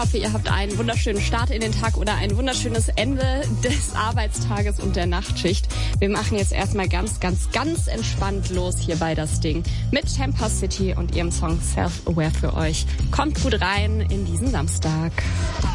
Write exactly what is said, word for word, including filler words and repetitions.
Ich hoffe, ihr habt einen wunderschönen Start in den Tag oder ein wunderschönes Ende des Arbeitstages und der Nachtschicht. Wir machen jetzt erstmal ganz, ganz, ganz entspannt los hier bei Das Ding mit Temper City und ihrem Song Self-Aware für euch. Kommt gut rein in diesen Samstag.